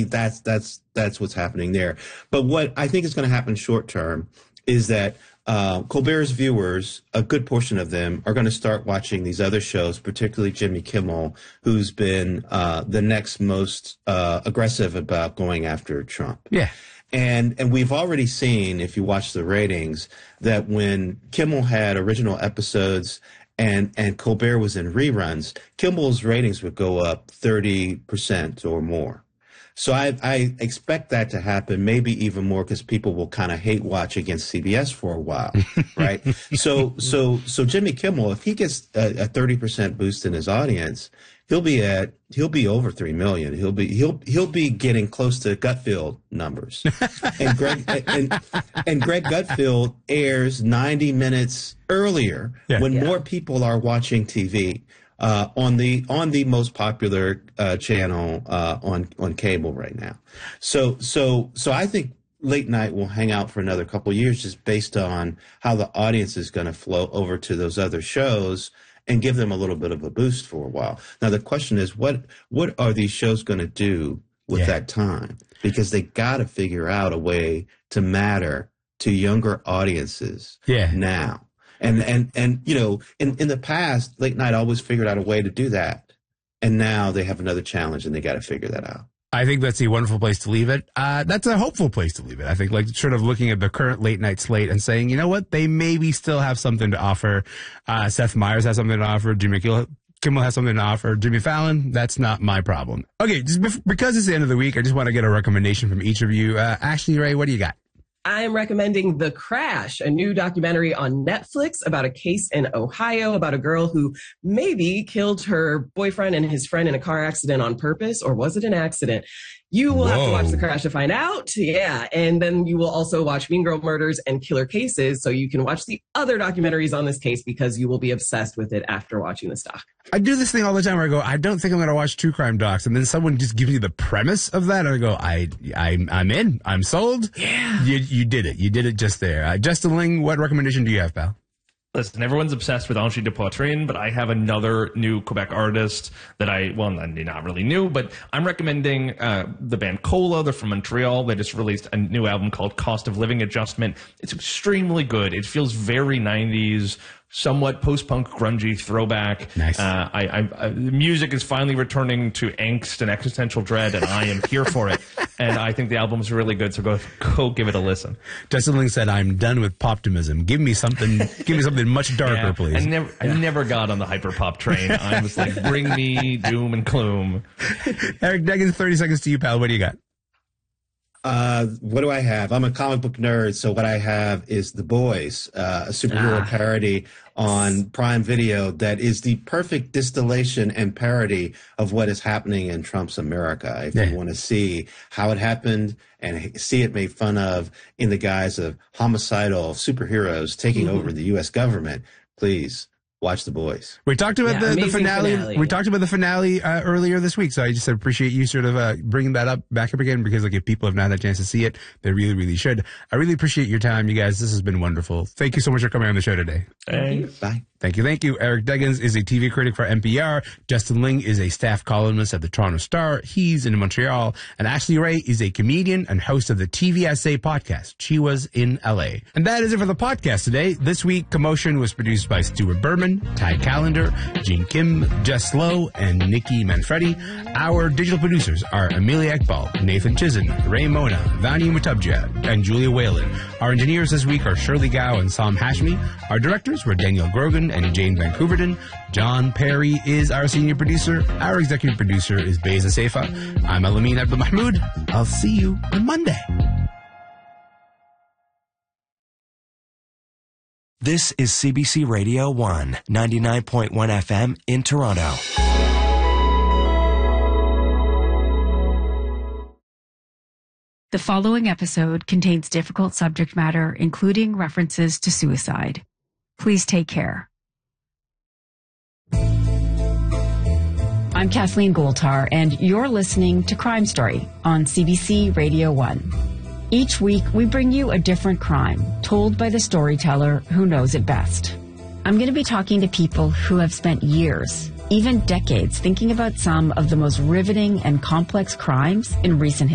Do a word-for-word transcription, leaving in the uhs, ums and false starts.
that's that's that's what's happening there. But what I think is going to happen short term is that uh, Colbert's viewers, a good portion of them, are going to start watching these other shows, particularly Jimmy Kimmel, who's been uh, the next most uh, aggressive about going after Trump. Yeah. And and we've already seen, if you watch the ratings, that when Kimmel had original episodes and and Colbert was in reruns, Kimmel's ratings would go up thirty percent or more. So I, I expect that to happen, maybe even more, because people will kind of hate watch against C B S for a while, right? so so so Jimmy Kimmel, if he gets a, a thirty percent boost in his audience, he'll be at he'll be over three million. He'll be he'll he'll be getting close to Gutfield numbers. and Greg and, and Greg Gutfield airs ninety minutes earlier yeah. when yeah. more people are watching T V. Uh, on the on the most popular uh, channel uh, on on cable right now, so so so I think late night will hang out for another couple of years, just based on how the audience is going to flow over to those other shows and give them a little bit of a boost for a while. Now the question is, what what are these shows going to do with yeah. that time? Because they got to figure out a way to matter to younger audiences yeah. now. And, and, and, you know, in, in the past, late night always figured out a way to do that. And now they have another challenge and they got to figure that out. I think that's a wonderful place to leave it. Uh, that's a hopeful place to leave it. I think, like, sort of looking at the current late night slate and saying, you know what, they maybe still have something to offer. Uh, Seth Meyers has something to offer. Jimmy Kimmel has something to offer. Jimmy Fallon, that's not my problem. Okay, just bef- because it's the end of the week, I just want to get a recommendation from each of you. Uh, Ashley Ray, what do you got? I'm recommending The Crash, a new documentary on Netflix about a case in Ohio about a girl who maybe killed her boyfriend and his friend in a car accident on purpose, or was it an accident? You will Whoa. have to watch The Crash to find out. Yeah. And then you will also watch Mean Girl Murders and Killer Cases, so you can watch the other documentaries on this case because you will be obsessed with it after watching this doc. I do this thing all the time where I go, I don't think I'm going to watch true crime docs. And then someone just gives me the premise of that. And I go, I, I, I'm in. I'm sold. Yeah. You, you did it. You did it just there. Uh, Justin Ling, what recommendation do you have, pal? Listen, everyone's obsessed with Angie de Poitrine, but I have another new Quebec artist that I, well, not really new, but I'm recommending uh, the band Cola. They're from Montreal. They just released a new album called Cost of Living Adjustment. It's extremely good. It feels very nineties, somewhat post-punk, grungy throwback. Nice. Uh, I, I, I, the music is finally returning to angst and existential dread, and I am here for it. And I think the album is really good, so go go give it a listen. Justin Ling said, "I'm done with poptimism. Give me something. Give me something much darker, yeah, please." I never, yeah. I never got on the hyperpop train. I was like, bring me doom and gloom. Eric Deggans, thirty seconds to you, pal. What do you got? Uh, what do I have? I'm a comic book nerd, so what I have is The Boys, uh, a superhero ah. parody on Prime Video that is the perfect distillation and parody of what is happening in Trump's America. If yeah. you want to see how it happened and see it made fun of in the guise of homicidal superheroes taking mm-hmm. over the U S government, please watch The Boys. We talked about yeah, the, the finale. finale. We talked about the finale uh, earlier this week, so I just appreciate you sort of uh, bringing that up back up again, because like if people have not had a chance to see it, they really, really should. I really appreciate your time, you guys. This has been wonderful. Thank you so much for coming on the show today. Thank you. Bye. Thank you, thank you. Eric Deggans is a T V critic for N P R. Justin Ling is a staff columnist at the Toronto Star. He's in Montreal. And Ashley Ray is a comedian and host of the T V S A podcast. She was in L A. And that is it for the podcast today. This week, Commotion was produced by Stuart Berman, Ty Callender, Gene Kim, Jess Lowe, and Nikki Manfredi. Our digital producers are Amelia Ekbal, Nathan Chizen, Ray Mona, Vani Mutabjia, and Julia Whalen. Our engineers this week are Shirley Gao and Sam Hashmi. Our directors were Daniel Grogan and Jane Vancouverton. John Perry is our senior producer. Our executive producer is Beza Seifa. I'm Alameen Abdul Mahmood. I'll see you on Monday. This is C B C Radio one, ninety-nine point one F M in Toronto. The following episode contains difficult subject matter, including references to suicide. Please take care. I'm Kathleen Goultar, and you're listening to Crime Story on C B C Radio one. Each week, we bring you a different crime, told by the storyteller who knows it best. I'm going to be talking to people who have spent years, even decades, thinking about some of the most riveting and complex crimes in recent history.